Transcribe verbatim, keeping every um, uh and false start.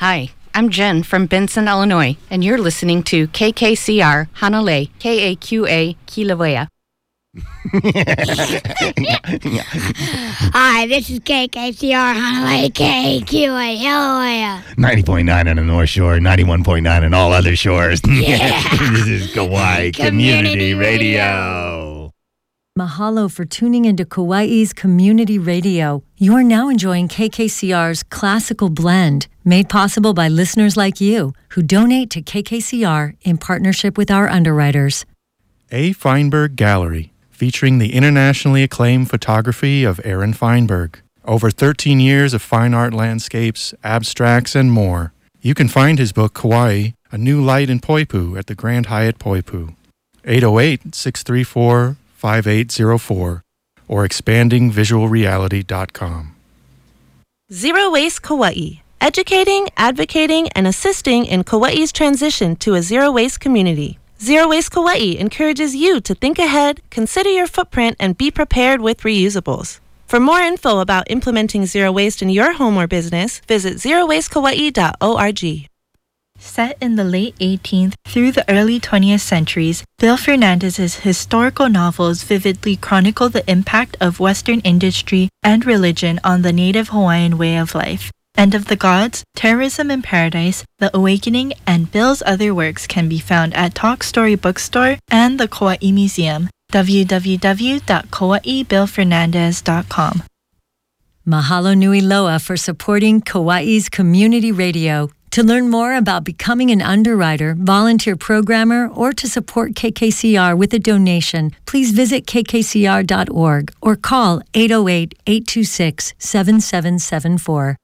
Hi, I'm Jen from Benson, Illinois, and you're listening to K K C R Hanalei, K A Q A Kilauea. Hi, this is K K C R Hanalei, K A Q A Kilauea. ninety point nine on the North Shore, ninety-one point nine on all other shores. Yeah. This is Kauai Community, Community Radio. Radio. Mahalo for tuning into Kauai's Community Radio. You're now enjoying K K C R's Classical Blend, made possible by listeners like you who donate to K K C R in partnership with our underwriters. A. Feinberg Gallery, featuring the internationally acclaimed photography of Aaron Feinberg. Over thirteen years of fine art landscapes, abstracts, and more. You can find his book, Kauai, A New Light in Poipu at the Grand Hyatt Poipu. eight oh eight, six three four, five eight oh four or expanding visual reality dot com. Zero Waste Kauai, educating, advocating, and assisting in Kauai's transition to a zero-waste community. Zero Waste Kauai encourages you to think ahead, consider your footprint, and be prepared with reusables. For more info about implementing zero waste in your home or business, visit zero waste kauai dot org. Set in the late eighteenth through the early twentieth centuries, Bill Fernandez's historical novels vividly chronicle the impact of Western industry and religion on the native Hawaiian way of life. End of the Gods, Terrorism in Paradise, The Awakening, and Bill's other works can be found at Talk Story Bookstore and the Kauai Museum, w w w dot kauai bill fernandez dot com. Mahalo nui loa for supporting Kauai's Community Radio. To learn more about becoming an underwriter, volunteer programmer, or to support K K C R with a donation, please visit k k c r dot org or call eight oh eight, eight two six, seven seven seven four.